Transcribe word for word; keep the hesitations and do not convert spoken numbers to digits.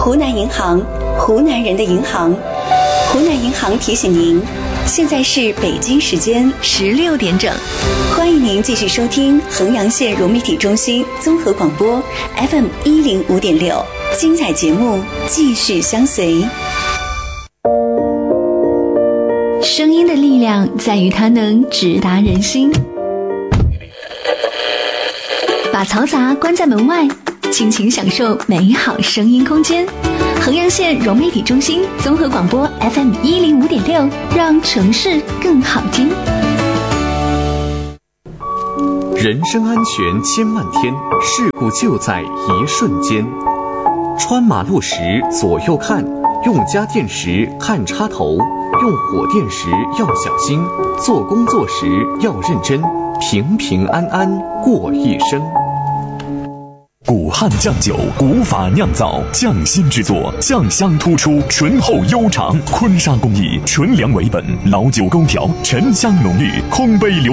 湖南银行，湖南人的银行。湖南银行提醒您，现在是北京时间十六点整，欢迎您继续收听衡阳县融媒体中心综合广播 F M 一零五点六，精彩节目继续相随。声音的力量在于它能直达人心。把嘈杂关在门外，尽情享受美好声音空间。衡阳县融媒体中心综合广播 F M 一零五点六，让城市更好听。 人身安全千万天，事故就在一瞬间。穿马路时左右看，用家电时看插头，用火电时要小心，做工作时要认真，平平安安过一生。 古汉酱酒，古法酿造，匠心制作，酱香突出，醇厚悠长。坤沙工艺，纯粮为本，老酒勾调，沉香浓郁，空杯流